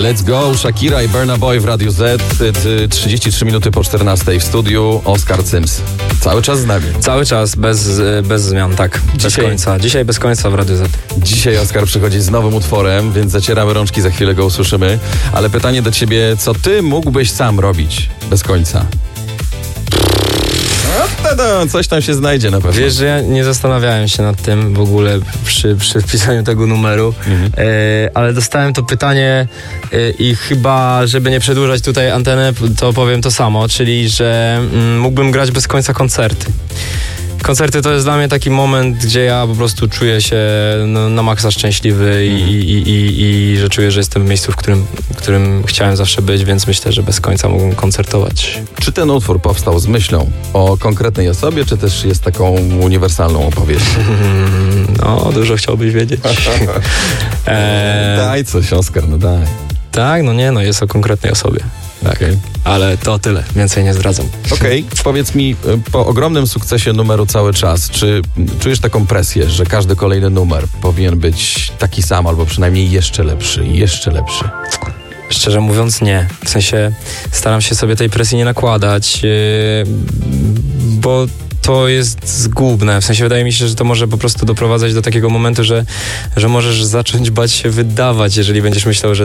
Let's go, Shakira i Burna Boy w Radiu Z. 33 minuty po 14 w studiu. Oskar Cyms. Cały czas z nami. Cały czas, bez zmian, tak. Bez końca. Dzisiaj bez końca w Radiu Z. Dzisiaj Oskar przychodzi z nowym utworem, więc zacieramy rączki, za chwilę go usłyszymy. Ale pytanie do ciebie, co ty mógłbyś sam robić bez końca? Coś tam się znajdzie na pewno. Wiesz, że ja nie zastanawiałem się nad tym w ogóle przy wpisaniu tego numeru, ale dostałem to pytanie i chyba, żeby nie przedłużać tutaj antenę, to powiem to samo, czyli, że mógłbym grać bez końca koncerty. Koncerty to jest dla mnie taki moment, gdzie ja po prostu czuję się na maksa szczęśliwy i że czuję, że jestem w miejscu, w którym chciałem zawsze być, więc myślę, że bez końca mógłbym koncertować. Czy ten utwór powstał z myślą o konkretnej osobie, czy też jest taką uniwersalną opowieścią? No, dużo chciałbyś wiedzieć. Daj coś, Oskar, no daj. Tak, jest o konkretnej osobie. Tak, ale to tyle, więcej nie zdradzam. Okej, powiedz mi, po ogromnym sukcesie numeru Cały Czas, czy czujesz taką presję, że każdy kolejny numer powinien być taki sam, albo przynajmniej jeszcze lepszy i jeszcze lepszy? Szczerze mówiąc nie. W sensie staram się sobie tej presji nie nakładać, bo to jest zgubne. W sensie wydaje mi się, że to może po prostu doprowadzać do takiego momentu, że możesz zacząć bać się wydawać, jeżeli będziesz myślał, że